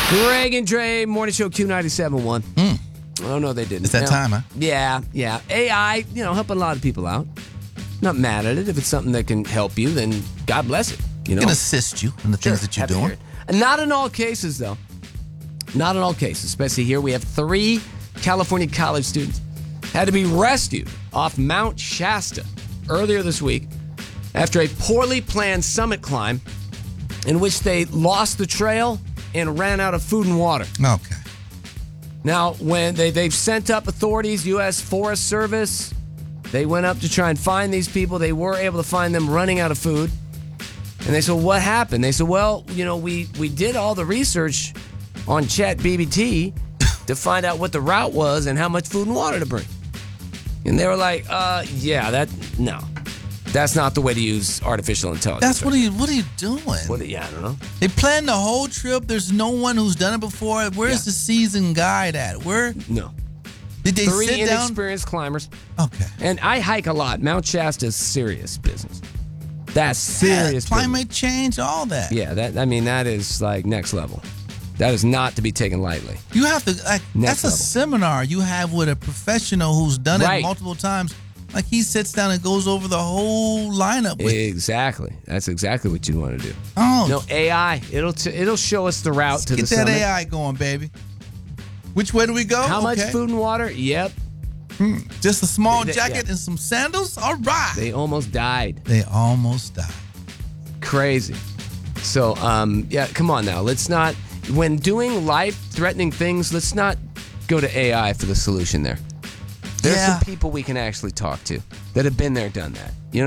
Greg and Dre, Morning Show Q97.1. Oh, no, they didn't. It's that time, huh? Yeah. AI, helping a lot of people out. Not mad at it. If it's something that can help you, then God bless it. It can assist you in the things that you're Happy to hear doing. it. And not in all cases, though. Not in all cases. Especially here, we have 3 California college students had to be rescued off Mount Shasta earlier this week after a poorly planned summit climb in which they lost the trail and ran out of food and water. Okay. Now, when they've sent up authorities, U.S. Forest Service, they went up to try and find these people. They were able to find them running out of food. And they said, what happened? They said, well, we did all the research on ChatGPT to find out what the route was and how much food and water to bring. And they were like, no. That's not the way to use artificial intelligence. What are you doing? I don't know. They planned the whole trip. There's no one who's done it before. Where's the seasoned guide at? No. Did they 3 sit down? inexperienced climbers. Okay. And I hike a lot. Mount Shasta is serious business. That's serious climate change, all that. Yeah, that is like next level. That is not to be taken lightly. You have to, that's a seminar you have with a professional who's done it multiple times. Like he sits down and goes over the whole lineup with Exactly. That's exactly what you want to do. Oh. No, AI, it'll show us the route to the summit. Get that AI going, baby. Which way do we go? How much food and water? Yep. Just a small jacket and some sandals? All right. They almost died. Crazy. So, come on now. Let's not, when doing life-threatening things, let's not go to AI for the solution there. There's some people we can actually talk to that have been there, done that. You know